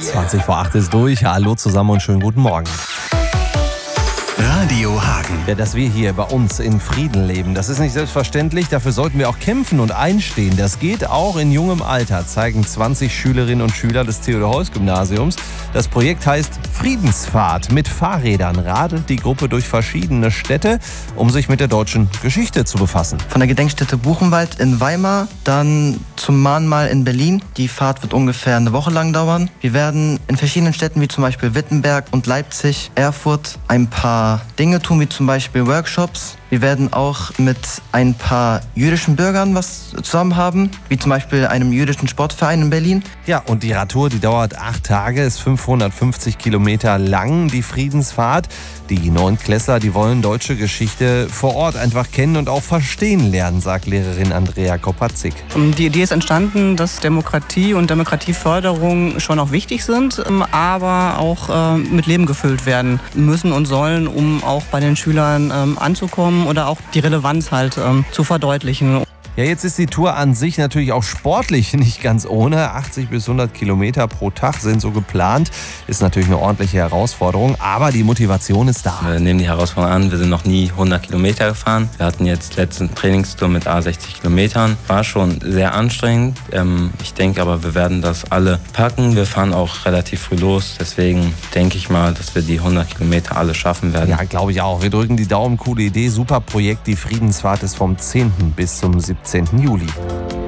20:08 ist durch. Hallo zusammen und schönen guten Morgen. Radio Hagen. Ja, dass wir hier bei uns in Frieden leben, das ist nicht selbstverständlich. Dafür sollten wir auch kämpfen und einstehen. Das geht auch in jungem Alter, zeigen 20 Schülerinnen und Schüler des Theodor-Heuss-Gymnasiums. Das Projekt heißt Friedensfahrt. Mit Fahrrädern radelt die Gruppe durch verschiedene Städte, um sich mit der deutschen Geschichte zu befassen. Von der Gedenkstätte Buchenwald in Weimar, dann zum Mahnmal in Berlin. Die Fahrt wird ungefähr eine Woche lang dauern. Wir werden in verschiedenen Städten wie zum Beispiel Wittenberg und Leipzig, Erfurt ein paar Dinge tun, wie zum Beispiel Workshops. Wir werden auch mit ein paar jüdischen Bürgern was zusammen haben, wie zum Beispiel einem jüdischen Sportverein in Berlin. Ja, und die Radtour, die dauert 8 Tage, ist 550 Kilometer lang, die Friedensfahrt. Die Neunklässler, die wollen deutsche Geschichte vor Ort einfach kennen und auch verstehen lernen, sagt Lehrerin Andrea Kopatzig. Die Idee ist entstanden, dass Demokratie und Demokratieförderung schon auch wichtig sind, aber auch mit Leben gefüllt werden müssen und sollen, um auch bei den Schülern anzukommen oder auch die Relevanz halt zu verdeutlichen. Ja, jetzt ist die Tour an sich natürlich auch sportlich nicht ganz ohne. 80 bis 100 Kilometer pro Tag sind so geplant. Ist natürlich eine ordentliche Herausforderung, aber die Motivation ist da. Wir nehmen die Herausforderung an. Wir sind noch nie 100 Kilometer gefahren. Wir hatten jetzt letzten Trainingstour mit 60 Kilometern. War schon sehr anstrengend. Ich denke aber, wir werden das alle packen. Wir fahren auch relativ früh los. Deswegen denke ich mal, dass wir die 100 Kilometer alle schaffen werden. Ja, glaube ich auch. Wir drücken die Daumen. Coole Idee. Super Projekt. Die Friedensfahrt ist vom 10. bis zum 17. Juli.